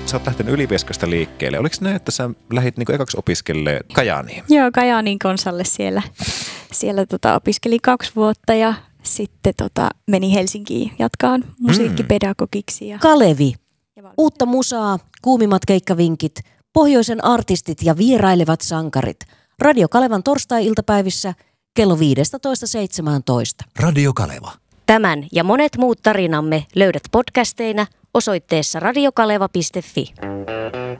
sä oot lähtenyt Ylivieskasta liikkeelle. Oliko näin, että sä lähdit niin ekaksi opiskelemaan Kajaaniin? Joo, Kajaanin konsalle siellä opiskelin 2 vuotta ja sitten meni Helsinkiin jatkaan musiikkipedagogiksi. Kalevi. Uutta musaa, kuumimmat keikkavinkit, pohjoisen artistit ja vierailevat sankarit. Radio Kalevan torstai-iltapäivissä kello 15:17. Radio Kaleva. Tämän ja monet muut tarinamme löydät podcasteina osoitteessa radiokaleva.fi.